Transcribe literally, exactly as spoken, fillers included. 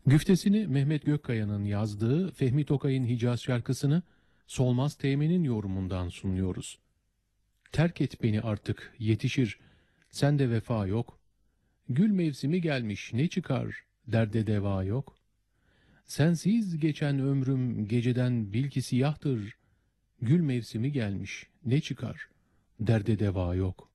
Güftesini Mehmet Gökkaya'nın yazdığı Fehmi Tokay'ın Hicaz şarkısını Solmaz Teğmen'in yorumundan sunuyoruz. Terk et beni artık yetişir, sende vefa yok. Gül mevsimi gelmiş ne çıkar, derde deva yok. Sensiz geçen ömrüm geceden bil ki siyahtır. Gül mevsimi gelmiş ne çıkar, derde deva yok.